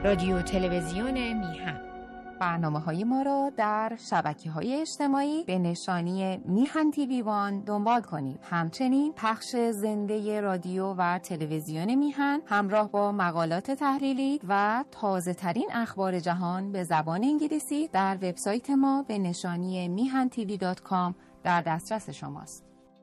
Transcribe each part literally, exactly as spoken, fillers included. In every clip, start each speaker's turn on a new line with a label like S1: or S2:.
S1: رادیو تلویزیون میهن.
S2: برنامه‌های ما را در شبکه‌های اجتماعی به نشانی میهن تیوی وان دنبال کنید. همچنین پخش زنده رادیو و تلویزیون میهن همراه با مقالات تحلیلی و تازه‌ترین اخبار جهان به زبان انگلیسی در وبسایت ما به نشانی میهن تیوی دات کام در دسترس شماست.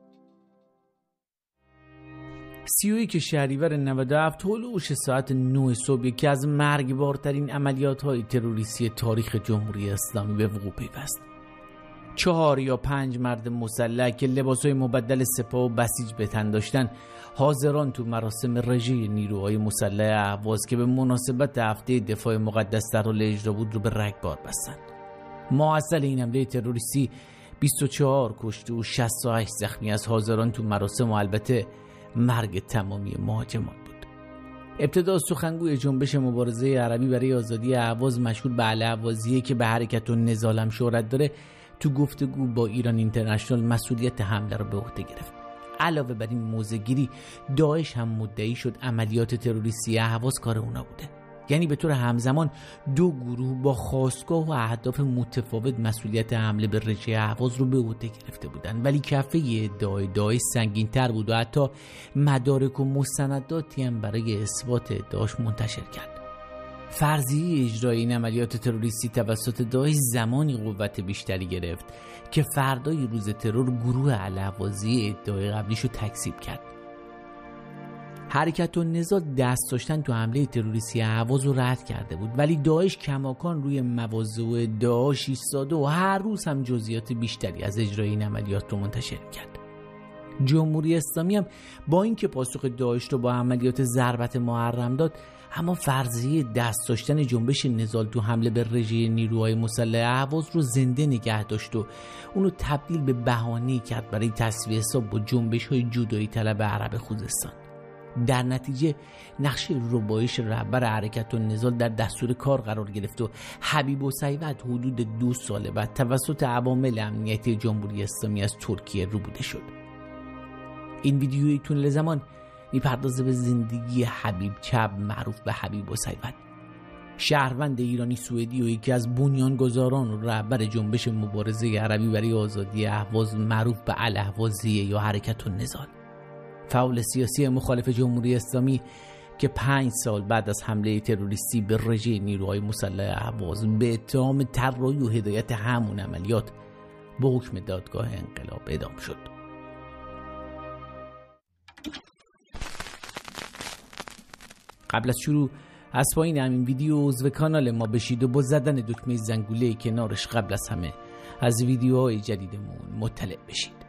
S3: سی و یک شهریور نود و هفت هلوش ساعت نه صبح یکی از مرگبارترین عملیات‌های تروریستی تاریخ جمهوری اسلامی به وقوع پیوست. چهار یا پنج مرد مسلح که لباس‌های مبدل سپاه و بسیج به تن داشتن حاضران تو مراسم رژه نیروهای مسلح اهواز که به مناسبت هفته دفاع مقدس در حال اجرا بود رو به رگبار بستند. ماحصل این حمله تروریستی بیست و چهار کشته و شصت و هشت زخمی از حاضران تو مراسم و البته مرگ تمامی مهاجمان بود. ابتدا سخنگوی جنبش مبارزه عربی برای آزادی اهواز مشهور به الاهوازیه که به حرکت و نضال هم شهرت داره تو گفتگو با ایران اینترنشنال مسئولیت حمله رو به عهده گرفت. علاوه بر این موضع‌گیری داعش هم مدعی شد عملیات تروریستی اهواز کار اونا بوده. یعنی به طور همزمان دو گروه با خاستگاه و اهداف متفاوت مسئولیت حمله به رژه اهواز رو به عهده گرفته بودند، ولی کفه ادعای داعش سنگین‌تر بود و حتی مدارک و مستنداتی هم برای اثبات ادعاش منتشر کرد. فرضیه اجرای این عملیات تروریستی توسط داعش زمانی قوت بیشتری گرفت که فردای روز ترور گروه الاهوازی ادعای قبلیشو تکذیب کرد. حرکت و نضال دست داشتن تو حمله تروریستی اهواز رو رد کرده بود، ولی داعش کماکان روی مواضع و ادعاش ایستاده و هر روز هم جزئیات بیشتری از اجرای این عملیات رو منتشر کرد. جمهوری اسلامی هم با اینکه پاسخ داعش رو با عملیات ضربت محرم داد، اما فرضیه دست داشتن جنبش نضال تو حمله به رژه نیروهای مسلح اهواز رو زنده نگه داشت و اونو تبدیل به بهانه‌ای کرد برای تسویه حساب با جنبش‌های جدایی طلب عرب خوزستان. در نتیجه نقشه ربایش رهبر حرکت و نضال در دستور کار قرار گرفت و حبیب بوسعید حدود دو سال بعد توسط عوامل امنیتی جمهوری اسلامی از ترکیه روبوده شد. این ویدیوی طول زمان میپردازه به زندگی حبیب چب معروف به حبیب بوسعید، شهروند ایرانی سوئدی و یکی از بنیانگذاران و رهبر جنبش مبارزه عربی برای آزادی اهواز معروف به الاهوازیه یا حرکت و نضال. فعال سیاسی مخالف جمهوری اسلامی که پنج سال بعد از حمله تروریستی به رژه نیروهای مسلح اهواز به اتهام طراحی و هدایت همون عملیات به حکم دادگاه انقلاب اعدام شد. قبل از شروع از پایین همین ویدیو عضو کانال ما بشید و با زدن دکمه زنگوله کنارش قبل از همه از ویدیوهای جدیدمون مطلع بشید.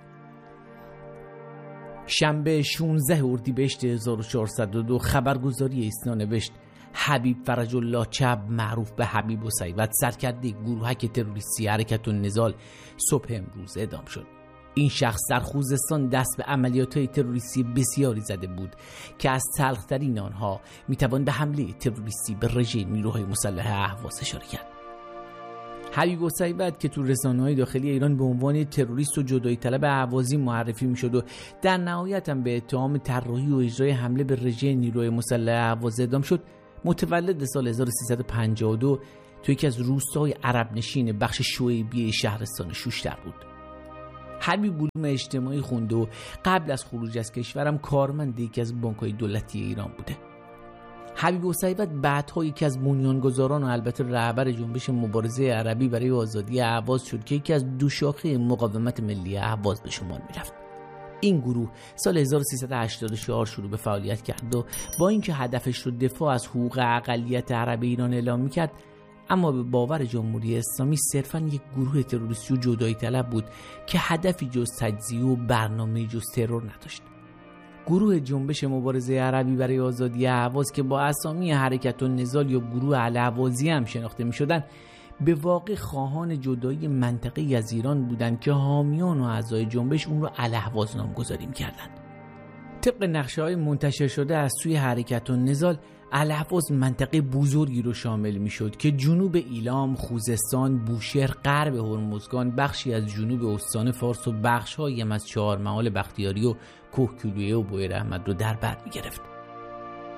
S3: شنبه شانزده اردیبهشت هزار و چهارصد و دو خبرگزاری ایسنا نوشت حبیب فرج الله چب معروف به حبیب بوسعید سرکرده گروهک تروریستی حرکت و نضال صبح امروز اعدام شد. این شخص در خوزستان دست به عملیات‌های تروریستی بسیاری زده بود که از تلخ‌ترین آنها میتوان به حمله تروریستی به رژه نیروهای مسلح اهواز اشاره کرد. حبیب بوسعید که تو رسانه‌های داخلی ایران به عنوان تروریست و جدایی طلب اهوازی معرفی میشد و در نهایت هم به اتهام طراحی و اجرای حمله به رژه نیروهای مسلح اهواز اعدام شد، متولد سال هزار و سیصد و پنجاه و دو تو یکی از روستاهای عرب نشین بخش شعیبی شهرستان شوشتر بود. حبیب علوم اجتماعی خونده و قبل از خروج از کشورم کارمند یکی از بانک‌های دولتی ایران بوده. حبیب بوسعید بعدها یکی از بنیانگذاران و البته رهبر جنبش مبارزه عربی برای آزادی اهواز شد که یکی از دو شاخه مقاومت ملی اهواز به شمار می‌رفت. این گروه سال هزار و سیصد و هشتاد و چهار شروع به فعالیت کرد و با اینکه هدفش رو دفاع از حقوق اقلیت عرب ایران اعلام می‌کرد، اما به باور جمهوری اسلامی صرفاً یک گروه تروریستی و جدایی طلب بود که هدفی جز تجزیه و برنامه‌ای جز ترور نداشت. گروه جنبش مبارزه عربی برای آزادی اهواز که با اسامی حرکت و نضال یا گروه الاهوازی هم شناخته می‌شدند، به واقع خواهان جدایی منطقه‌ای از ایران بودند که حامیان و اعضای جنبش اون رو الاهواز نامگذاری می‌کردند. طبق نقشه‌های منتشر شده از سوی حرکت و نضال، الاهواز منطقه بزرگی رو شامل می‌شد که جنوب ایلام، خوزستان، بوشهر، غرب هرمزگان، بخشی از جنوب استان فارس و بخش‌هایی هم از چهارمحال بختیاری و کوهگیلویه و بویراحمد رو در بر می‌گرفت.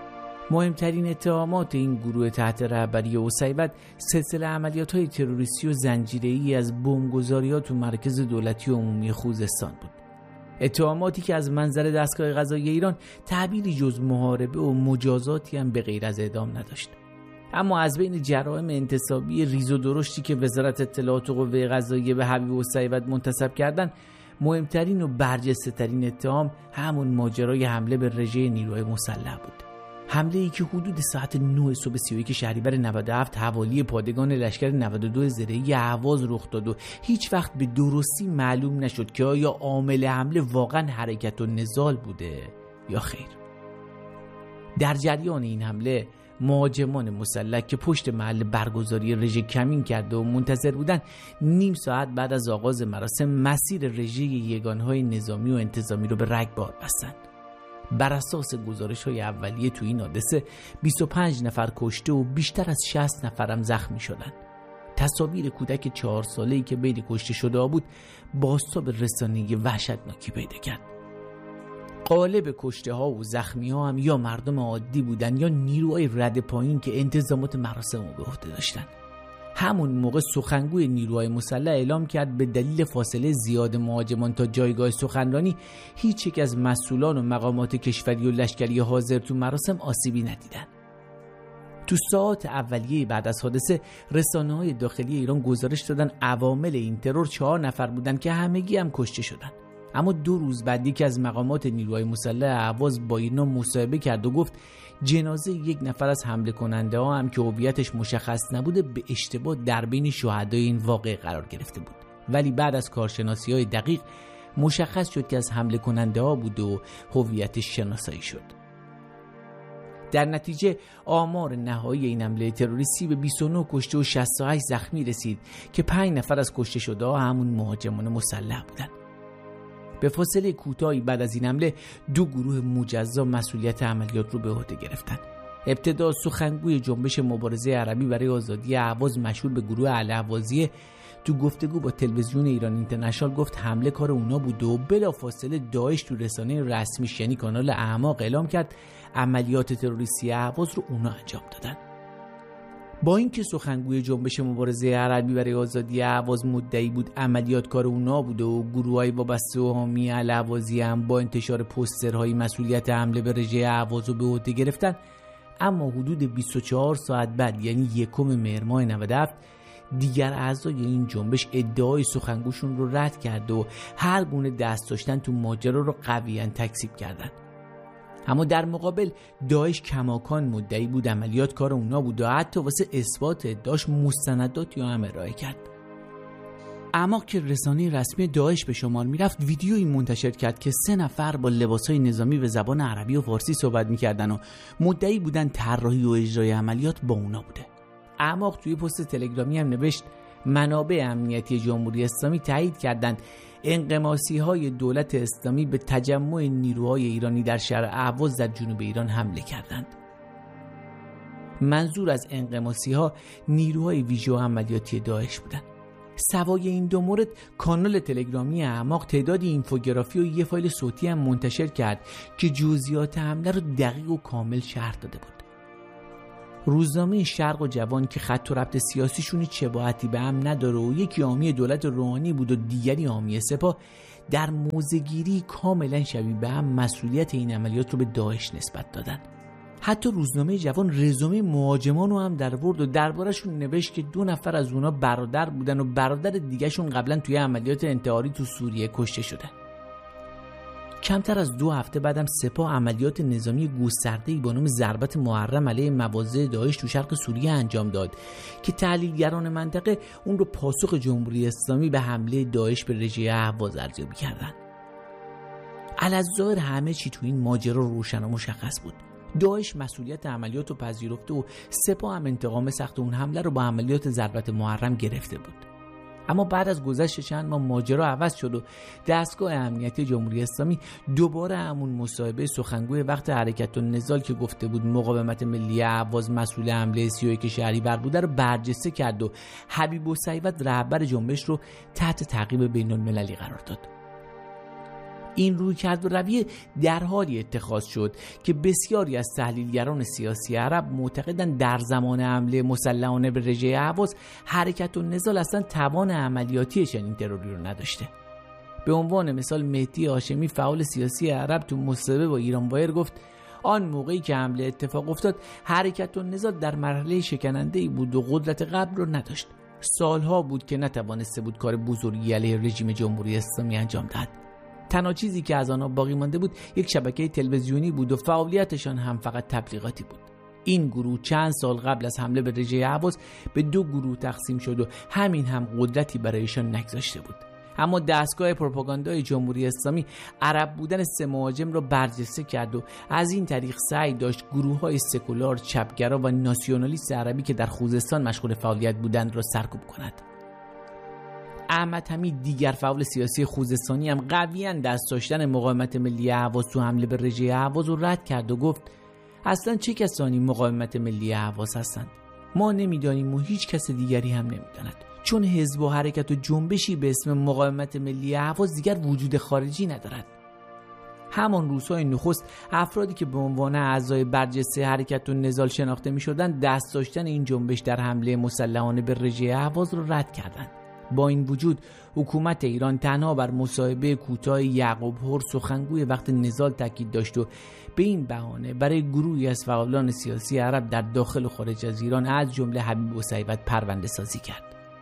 S3: مهمترین اتهامات این گروه تحت رهبری اسیوط سلسله عملیات‌های تروریستی و زنجیره‌ای از بمبگذاری‌ها تو مرکز دولتی و عمومی خوزستان بود. اتهاماتی که از منظر دستگاه قضایی ایران تعبیری جز محاربه و مجازاتی هم به غیر از اعدام نداشت. اما از بین جرائم انتصابی ریز و درشتی که وزارت اطلاعات و قوه قضاییه به حبیب اسیوط منتسب کردن، مهمترین و برجسته‌ترین اتهام همون ماجرای حمله به رژه نیروهای مسلح بود. حمله ای که حدود ساعت نه صبح سی و یک شهریور نود و هفت حوالی پادگان لشکر نود و دو زرهی اهواز رخ داد و هیچ وقت به درستی معلوم نشد که آیا عامل حمله واقعا حرکت النضال بوده یا خیر. در جریان این حمله مهاجمان مسلح که پشت محل برگزاری رژه کمین کرده و منتظر بودن، نیم ساعت بعد از آغاز مراسم مسیر رژه یگانهای نظامی و انتظامی رو به رگبار بستند. بر اساس گزارش‌های اولیه تو این حادثه بیست و پنج نفر کشته و بیشتر از شصت نفرم زخمی شدند. تصاویر کودک چهار ساله‌ای که بین کشته شده بود بازتاب رسانه‌ای وحشتناکی پیدا کرد. غالب کشته ها و زخمی ها هم یا مردم عادی بودن یا نیروهای رد پایین که انتظامات مراسم رو به عهده داشتن. همون موقع سخنگوی نیروهای مسلح اعلام کرد به دلیل فاصله زیاد مهاجمان تا جایگاه سخنرانی هیچ یک از مسئولان و مقامات کشوری و لشکری حاضر تو مراسم آسیبی ندیدن. تو ساعات اولیه بعد از حادثه رسانه‌های داخلی ایران گزارش دادن عوامل این ترور چهار نفر بودن که همگی هم کشته شدن. اما دو روز بعد یکی از مقامات نیروهای مسلح اهواز با اینا مصاحبه کرد و گفت جنازه یک نفر از حمله کننده ها هم که هویتش مشخص نبوده به اشتباه در بین شهدای این واقعه قرار گرفته بود، ولی بعد از کارشناسی های دقیق مشخص شد که از حمله کننده ها بود و هویتش شناسایی شد. در نتیجه آمار نهایی این حمله تروریستی به بیست و نه کشته و شصت و هشت زخمی رسید که پنج نفر از کشته شده ها همون مهاجمان مسلح بودند. به فاصله کوتاهی بعد از این حمله دو گروه مجزا مسئولیت عملیات رو به عهده گرفتند. ابتدا سخنگوی جنبش مبارزه عربی برای آزادی اهواز مشهور به گروه الاهوازیه تو گفتگو با تلویزیون ایران اینترنشنال گفت حمله کار اونا بود و بلافاصله داعش تو رسانه رسمیش یعنی کانال اعماق اعلام کرد عملیات تروریستی اهواز رو اونا انجام دادن. با اینکه سخنگوی جنبش مبارزه عربی برای آزادی اهواز مدعی بود عملیات کار اونا بوده و گروه‌های وابسته و حامی الاهوازی هم با انتشار پوسترهای مسئولیت حمله به رژه اهواز رو به عهده گرفتن، اما حدود بیست و چهار ساعت بعد یعنی یکم مهر ماه نود و هفت دیگر اعضای این جنبش ادعای سخنگوشون رو رد کرد و هر گونه دست داشتن تو ماجرا رو قویاً تکذیب کردن. اما در مقابل داعش کماکان مدعی بود عملیات کار اونا بود و حتی واسه اثبات ادعاش مستنداتی هم ارائه کرد. اما که رسانه رسمی داعش به شمار میرفت ویدیویی منتشر کرد که سه نفر با لباسهای نظامی به زبان عربی و فارسی صحبت میکردن و مدعی بودن طراحی و اجرای عملیات با اونا بوده. اما توی پست تلگرامی هم نوشت منابع امنیتی جمهوری اسلامی تایید کردند انقماسی های دولت اسلامی به تجمع نیروهای ایرانی در شهر اهواز در جنوب ایران حمله کردند. منظور از انقماسی ها نیروهای ویژه و عملیاتی داعش بودند. سوای این دو مورد کانال تلگرامی اعماق تعدادی اینفوگرافی و یه فایل صوتی هم منتشر کرد که جزئیات حمله رو دقیق و کامل شرح داده بود. روزنامه شرق و جوان که خط و ربط سیاسیشون هیچ شباهتی به هم نداره و یکی حامی دولت روحانی بود و دیگری حامی سپاه، در موضع‌گیری کاملا شبیه به هم مسئولیت این عملیات رو به داعش نسبت دادن. حتی روزنامه جوان رزومه مهاجمان رو هم در ورد و دربارشون نوشت که دو نفر از اونا برادر بودن و برادر دیگهشون قبلا توی عملیات انتحاری تو سوریه کشته شدن. کمتر از دو هفته بعدم سپاه عملیات نظامی گسترده‌ای با نام ضربت محرم علیه مواضع داعش تو شرق سوریه انجام داد که تحلیلگران منطقه اون رو پاسخ جمهوری اسلامی به حمله داعش به رژه اهواز ارزیابی کردن. الظاهر همه چی تو این ماجرا روشن و مشخص بود. داعش مسئولیت عملیات رو پذیرفته و سپاه هم انتقام سخت اون حمله رو با عملیات ضربت محرم گرفته بود. اما بعد از گذشت چند ماه ماجرا عوض شد و دستگاه امنیتی جمهوری اسلامی دوباره همون مصاحبه سخنگوی وقت حرکت النضال که گفته بود مقاومت ملی اهواز مسئول حمله سی و یک شهریور بوده رو برجسته کرد و حبیب اسیوط رهبر جنبش رو تحت تعقیب بین المللی قرار داد. این رویکرد و رویه در حالی اتخاذ شد که بسیاری از تحلیلگران سیاسی عرب معتقدند در زمان حمله مسلحانه به رژه اهواز حرکت النضال اصلا توان عملیاتی چنین تروری رو نداشته. به عنوان مثال مهدی هاشمی فعال سیاسی عرب تو مصاحبه با ایران وایر گفت آن موقعی که حمله اتفاق افتاد حرکت النضال در مرحله شکننده‌ای بود و قدرت قبل رو نداشت. سالها بود که نتوانسته بود کار بزرگی علیه رژیم جمهوری اسلامی انجام دهد. تنها چیزی که از آنها باقی مانده بود یک شبکه تلویزیونی بود و فعالیتشان هم فقط تبلیغاتی بود. این گروه چند سال قبل از حمله به رژه اهواز به دو گروه تقسیم شد و همین هم قدرتی برایشان نگذاشته بود. اما دستگاه پروپاگاندای جمهوری اسلامی عرب بودن سه مهاجم را برجسته کرد و از این طریق سعی داشت گروه‌های سکولار، چپگرا و ناسیونالیست عربی که در خوزستان مشغول فعالیت بودند را سرکوب کند. احمد حمید دیگر فعال سیاسی خوزستانی هم قویاً دست داشتن مقاومت ملی اهواز تو حمله به رژه اهواز رو رد کرد و گفت اصلا چه کسانی مقاومت ملی اهواز هستند؟ ما نمیدانیم و هیچ کس دیگری هم نمیداند، چون حزب و حرکت و جنبشی به اسم مقاومت ملی اهواز دیگر وجود خارجی ندارد. همان روزهای نخست افرادی که به عنوان اعضای برجسته حرکت النضال شناخته می‌شدند دست داشتن این جنبش در حمله مسلحانه به رژه اهواز را رد کردند. با این وجود حکومت ایران تنها بر مصاحبه کوتاه یعقوب هور سخنگوی وقت نضال تاکید داشت و به این بهانه برای گروهی از فعالان سیاسی عرب در داخل و خارج از ایران از جمله حبیب بوسعیدت پرونده سازی کرد.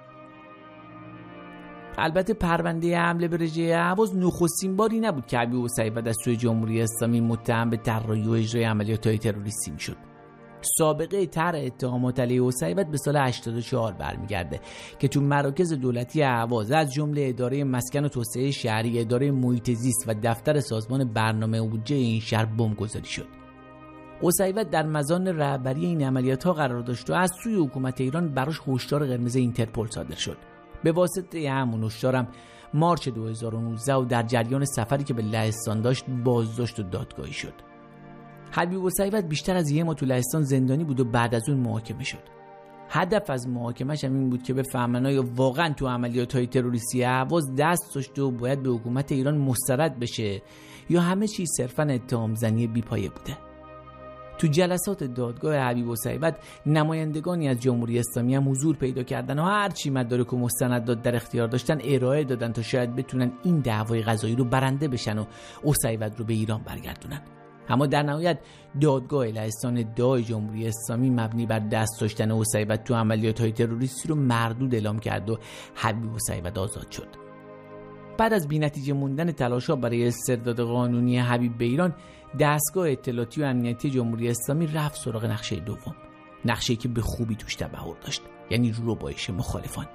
S3: البته پرونده حمله به رژه اهواز نخستین باری نبود که حبیب بوسعیدت از سوی جمهوری اسلامی متهم به طراحی و اجرای عملیات‌های تروریستی می‌شد. سابقه طرح اتهامات علیه بوسعیدت به سال هشتاد و چهار برمیگرده که تو مراکز دولتی اهواز از جمله اداره مسکن و توسعه شهری، اداره محیط زیست و دفتر سازمان برنامه و بودجه این شهر بمبگذاری شد. بوسعیدت در مزان رهبری این عملیات‌ها قرار داشت و از سوی حکومت ایران براش هشدار قرمز اینترپل صادر شد. به واسطه همون هشدارم مارچ دو هزار و نوزده و در جریان سفری که به لهستان داشت بازداشت و دادگاهی شد. حبیب بوسعیدت بیشتر از یه ماه تو لهستان زندانی بود و بعد از اون محاکمه شد. هدف از محاکمه‌اش هم این بود که بفهمن آیا واقعا تو عملیات‌های تروریستی اهواز دست داشته و باید به حکومت ایران مسترد بشه یا همه چیز صرفاً اتهام زنی بی‌پایه بوده. تو جلسات دادگاه حبیب بوسعیدت نمایندگانی از جمهوری اسلامی هم حضور پیدا کردن و هر چی مدارک و مستندات در اختیار داشتن ارائه دادن تا شاید بتونن این دعوای قضایی رو برنده بشن و بوسعیدت رو به ایران برگردونن. اما در نهایت دادگاه لهستان ادعای جمهوری اسلامی مبنی بر دست داشتن بوسعیدت تو عملیات‌های تروریستی رو مردود اعلام کرد و حبیب بوسعیدت آزاد شد. بعد از بی‌نتیجه موندن تلاش‌ها برای استرداد قانونی حبیب به ایران، دستگاه اطلاعاتی و امنیتی جمهوری اسلامی رفت سراغ نقشه دوم، نقشه‌ای که به خوبی توش تبحر داشت، یعنی ربایش مخالفان.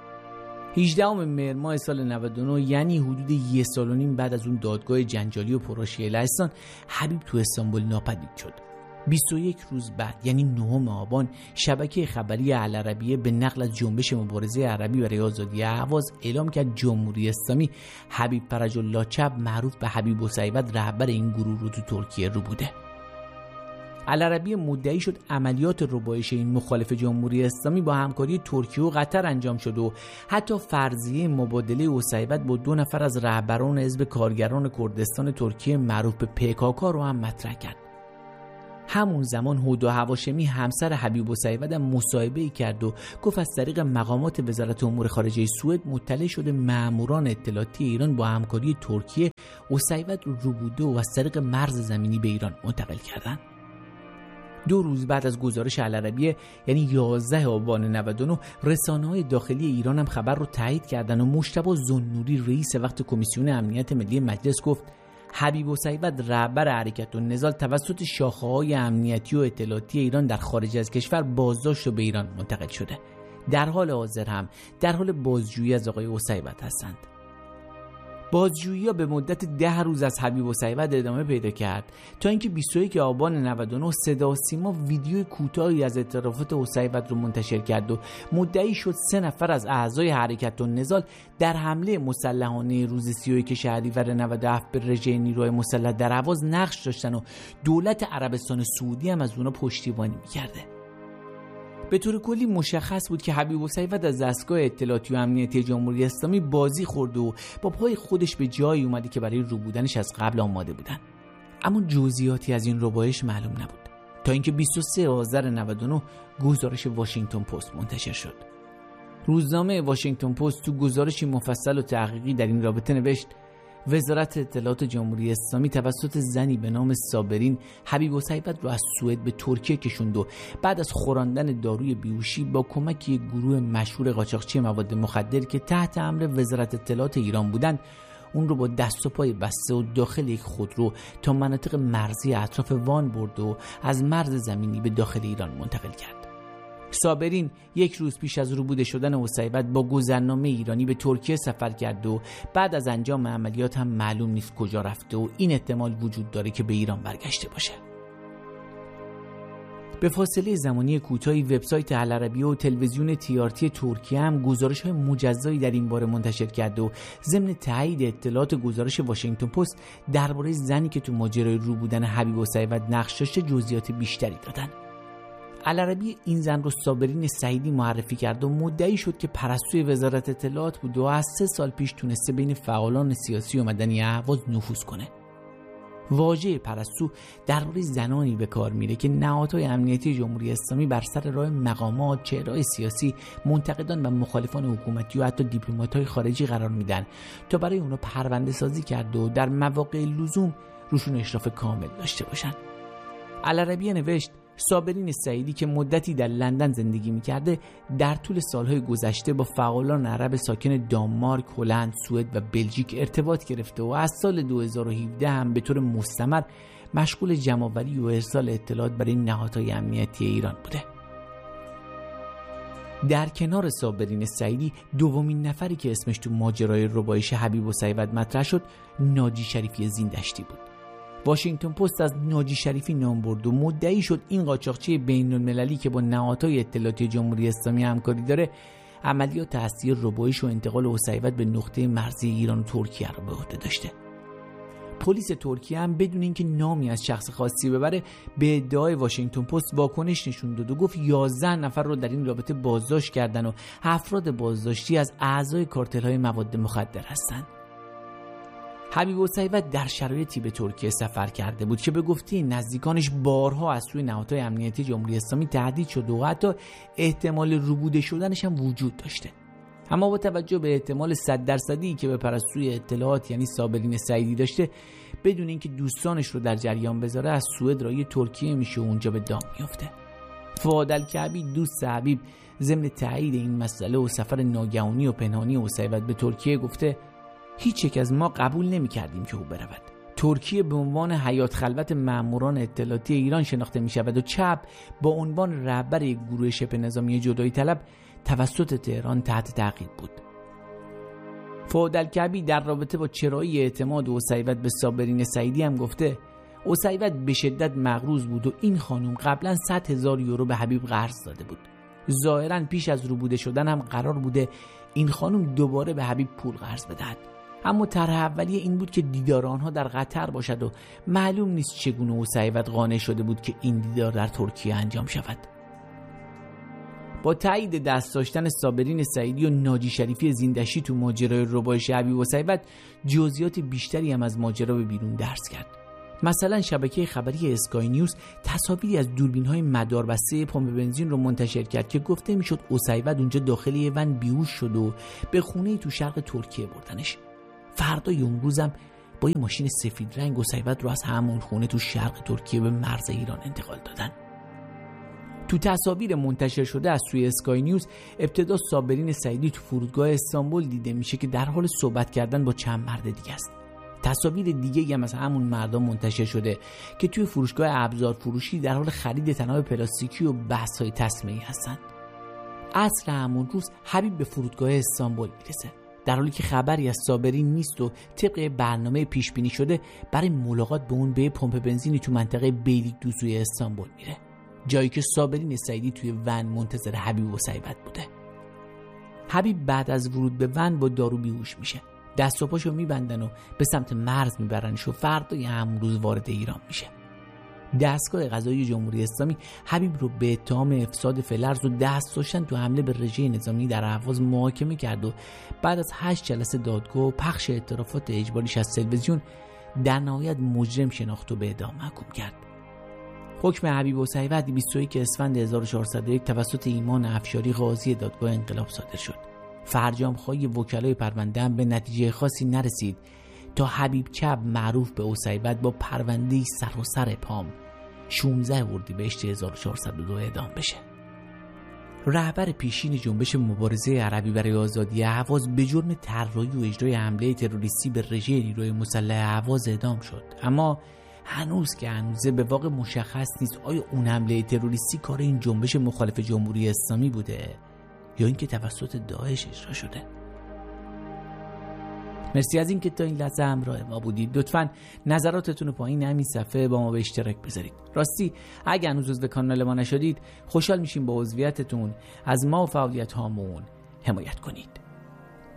S3: هجدهم مهر ماه سال نود و نه، یعنی حدود یک سال و نیم بعد از اون دادگاه جنجالی و پرحاشیه لهستان، حبیب تو استانبول ناپدید شد. بیست و یک روز بعد، یعنی نهم آبان، شبکه خبری العربیه به نقل از جنبش مبارزه عربی برای آزادی اهواز اعلام کرد جمهوری اسلامی حبیب فرج‌الله چب، معروف به حبیب بوسعیدت، رهبر این گروه رو تو ترکیه رو بوده. العربیه مدعی شد عملیات ربایش این مخالف جمهوری اسلامی با همکاری ترکیه و قطر انجام شد و حتی فرضیه مبادله بوسعیدت با دو نفر از رهبران حزب کارگران کردستان ترکیه معروف به پیکاکا رو هم مطرح کرد. همون زمان هدا هواشمی همسر حبیب بوسعیدت مصاحبه‌ای کرد و گفت از طریق مقامات وزارت امور خارجه سوئد مطلع شده ماموران اطلاعاتی ایران با همکاری ترکیه بوسعیدت رو روبوده و از طریق مرز زمینی به ایران منتقل کردند. دو روز بعد از گزارش العربیه، یعنی یازده آبان نود و نه، رسانه‌های داخلی ایران هم خبر رو تایید کردن و مجتبی ذوالنوری رئیس وقت کمیسیون امنیت ملی مجلس گفت حبیب بوسعیدت رهبر حرکت النضال توسط شاخه‌های امنیتی و اطلاعاتی ایران در خارج از کشور بازداشت و به ایران منتقل شده. در حال حاضر هم در حال بازجویی از آقای بوسعیدت هستند. بازجویی‌ها به مدت ده روز از حبیب بوسعیدت ادامه پیدا کرد تا اینکه بیست و یک آبان نود و نه صدا و سیما ویدیو کوتاهی از اعترافات بوسعیدت رو منتشر کرد و مدعی شد سه نفر از اعضای حرکت النضال در حمله مسلحانه روز سی و یک شهریور نود و هفت به رژه نیروهای مسلح در اهواز نقش داشتن و دولت عربستان سعودی هم از اونا پشتیبانی می‌کرده. به طور کلی مشخص بود که حبیب بوسعید از دستگاه اطلاعاتی و امنیتی جمهوری اسلامی بازی خورد و با پای خودش به جایی اومده که برای رو بودنش از قبل آماده بودن. اما جزئیاتی از این ربایش معلوم نبود تا اینکه بیست و سوم آذر نود و نه گزارش واشنگتن پست منتشر شد. روزنامه واشنگتن پست تو گزارشی مفصل و تحقیقی در این رابطه نوشت وزارت اطلاعات جمهوری اسلامی توسط زنی به نام صابرین حبیب بوسعید رو از سوئد به ترکیه کشوند و بعد از خوراندن داروی بیهوشی با کمک یک گروه مشهور قاچاقچی مواد مخدر که تحت امر وزارت اطلاعات ایران بودند اون رو با دست و پای بسته و داخل یک خودرو تا مناطق مرزی اطراف وان برد و از مرز زمینی به داخل ایران منتقل کرد. صابرین یک روز پیش از روبوده شدن بوسعید با گذرنامه ایرانی به ترکیه سفر کرد و بعد از انجام عملیات هم معلوم نیست کجا رفته و این احتمال وجود داره که به ایران برگشته باشه. به فاصله زمانی کوتاهی وبسایت العربیه و تلویزیون تی آر تی ترکیه هم گزارش‌های مجزایی در این باره منتشر کرد و ضمن تایید اطلاعات گزارش واشنگتن پست درباره زنی که تو ماجرای رو بودن حبیب بوسعید نقش داشته جزئیات بیشتری دادن. العربیه این زن رو صابرین سعیدی معرفی کرد و مدعی شد که پرستوی وزارت اطلاعات بود و از سه سال پیش تونسته بین فعالان سیاسی و مدنی اهواز نفوذ کنه. واژه پرستو درباره زنانی به کار میره که نهادهای امنیتی جمهوری اسلامی بر سر راه مقامات، چهره‌های سیاسی، منتقدان و مخالفان حکومتی و حتی دیپلمات‌های خارجی قرار میدن تا برای اونا پرونده سازی کرد و در مواقع لزوم روشون اشراف کامل داشته باشن. العربیه نوشت صابرین سعیدی که مدتی در لندن زندگی میکرده در طول سالهای گذشته با فعالان عرب ساکن دانمارک، هلند، سوئد و بلژیک ارتباط گرفته و از سال دو هزار و هفده هم به طور مستمر مشغول جمع‌آوری و ارسال اطلاعات برای نهادهای امنیتی ایران بوده. در کنار صابرین سعیدی دومین نفری که اسمش تو ماجرای ربایش حبیب بوسعید مطرح شد ناجی شریفی زیندشتی بود. واشنگتن پست از ناجی شریفی نام برد و مدعی شد این قاچاقچی بین‌المللی که با نهادهای اطلاعاتی جمهوری اسلامی همکاری داره عملیات هستی ربایش و انتقال بوسعید به نقطه مرزی ایران و ترکیه رو به عهده داشته. پلیس ترکیه هم بدون اینکه نامی از شخص خاصی ببره به ادعای واشنگتن پست واکنش نشون داد و گفت یازده نفر رو در این رابطه بازداشت کردن و افراد بازداشتی از اعضای کارتل‌های مواد مخدر هستند. حبیب بوسعید در شرایطی به ترکیه سفر کرده بود که به گفته نزدیکانش بارها از سوی نهادهای امنیتی جمهوری اسلامی تهدید شده و حتی احتمال روبوده شدنش هم وجود داشته. اما با توجه به احتمال صد درصدی که به پرستوی اطلاعات یعنی صابرین سعیدی داشته بدون اینکه دوستانش رو در جریان بذاره از سوئد رای ترکیه میشه و اونجا به دام میفته. فؤاد الکعبی دوست حبیب ضمن تایید این مسئله و سفر ناگهانی و پنهانی بوسعید به ترکیه گفته هیچ یک از ما قبول نمی کردیم که او برود. ترکیه به عنوان حیات خلوت ماموران اطلاعاتی ایران شناخته می شود و چپ با عنوان رهبر یک گروه شبه نظامی جدایی طلب توسط تهران تحت تعقیب بود. فؤاد الکعبی در رابطه با چرایی اعتماد بوسعید به صابرین سعیدی هم گفته بوسعید به شدت مغروض بود و این خانم قبلا صد هزار یورو به حبیب قرض داده بود. ظاهرا پیش از روبوده شدن هم قرار بوده این خانم دوباره به حبیب پول قرض بدهد. اما طرح اولیه این بود که دیدار آنها در قطر باشد و معلوم نیست چگونه بوسعید قانع شده بود که این دیدار در ترکیه انجام شود. با تایید دست داشتن صابرین سعیدی و ناجی شریفی زیندشتی تو ماجرای ربایش حبیب بوسعید جزئیات بیشتری هم از ماجرا به بیرون درس کرد. مثلا شبکه خبری اسکای نیوز تصاویری از دوربین‌های مداربسته پمپ بنزین رو منتشر کرد که گفته میشد بوسعید اونجا داخل یه ون بیهوش شد و به خونه‌ای تو شرق ترکیه بردنش. فردای اون روزم با یه ماشین سفید رنگ بوسعید رو از همون خونه تو شرق ترکیه به مرز ایران انتقال دادن. تو تصاویر منتشر شده از سوی اسکای نیوز ابتدا صابرین سعیدی تو فرودگاه استانبول دیده میشه که در حال صحبت کردن با چند مرد دیگه است. تصاویر دیگه هم از همون مردم منتشر شده که توی فروشگاه ابزار فروشی در حال خرید طناب پلاستیکی و بحث‌های تسمیه‌ای هستن. عصر همون روز حبیب به فرودگاه استانبول میرسه در حالی که خبری از صابرین نیست و طبق برنامه پیش بینی شده برای ملاقات به اون به پمپ بنزینی تو منطقه بیلیکدوزوی استانبول میره، جایی که صابرین سعیدی توی ون منتظر حبیب بوسعید بوده. حبیب بعد از ورود به ون با دارو بیهوش میشه. دست و پاشو میبندن و به سمت مرز میبرنش و فردای همون روز وارد ایران میشه. دستگاه قضایی جمهوری اسلامی حبیب رو به اتهام افساد فلرز و دست داشتن تو حمله به رژه نظامی در اهواز محاکمه کرد و بعد از هشت جلسه دادگاه و پخش اعترافات اجباریش از تلویزیون در نهایت مجرم شناخت و به اعدام محکوم کرد. حکم حبیب بوسعید بیست و یک اسفند هزار و چهارصد و یک توسط ایمان افشاری قاضی دادگاه انقلاب صادر شد. فرجام‌خوای وکلای پرونده هم به نتیجه خاصی نرسید تا حبیب چب معروف به بوسعید با پرونده‌ای سر و سر پام شانزده اردیبهشت هزار و چهارصد و دو اعدام بشه. رهبر پیشین جنبش مبارزه عربی برای آزادی اهواز به جرم طراحی و اجرای حمله تروریستی به رژه نیروی مسلح اهواز اعدام شد. اما هنوز که هنوزه به واقع مشخص نیست آیا اون حمله تروریستی کار این جنبش مخالف جمهوری اسلامی بوده یا اینکه توسط داعش اجرا شده. مرسی از اینکه تا این لحظه همراه ما بودید. لطفاً نظراتتون رو پایین همین صفحه با ما به اشتراک بذارید. راستی اگه هنوز عضو کانال ما نشدید خوشحال میشیم با عضویتتون از ما و فعالیت هامون حمایت کنید.